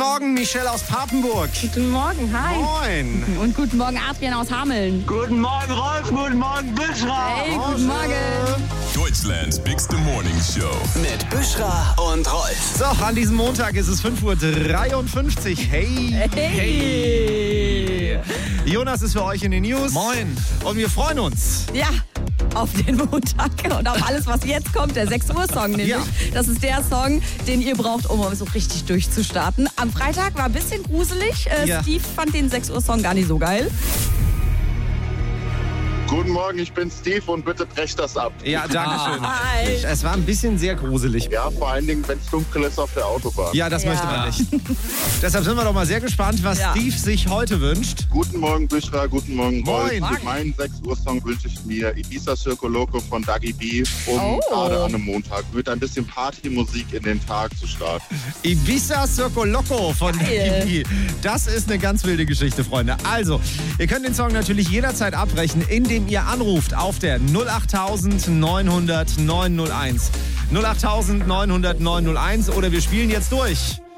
Morgen, Michelle aus Papenburg. Guten Morgen, hi. Moin. Und guten Morgen, Adrian aus Hameln. Guten Morgen, Rolf. Guten Morgen, Büschra. Hey, guten Morgen. Deutschlands Bigste Morning Show. Mit Büschra und Rolf. So, an diesem Montag ist es 5:53 Uhr. Hey. Jonas ist für euch in den News. Moin. Und wir freuen uns. Ja, auf den Montag und auf alles, was jetzt kommt. Der 6 Uhr Song nämlich. Ja. Das ist der Song, den ihr braucht, um so richtig durchzustarten. Am Freitag war ein bisschen gruselig. Ja. Steve fand den 6 Uhr Song gar nicht so geil. Guten Morgen, ich bin Steve und bitte brecht das ab. Ja, danke schön. Hi. Es war ein bisschen sehr gruselig. Ja, vor allen Dingen, wenn es dunkel ist auf der Autobahn. Ja, das Ja. möchte man nicht. Deshalb sind wir doch mal sehr gespannt, was Ja. Steve sich heute wünscht. Guten Morgen, Büschra, guten Morgen, Rolf. Moin. Für meinen 6 Uhr Song wünsche ich mir Ibiza Circo Loco von Dagi B, um Oh. gerade an einem Montag mit ein bisschen Partymusik in den Tag zu starten. Ibiza Circo Loco von Geil. Dagi. Das ist eine ganz wilde Geschichte, Freunde. Also, ihr könnt den Song natürlich jederzeit abbrechen, indem ihr anruft auf der 08000 900 901. 08000 900 901 oder wir spielen jetzt durch.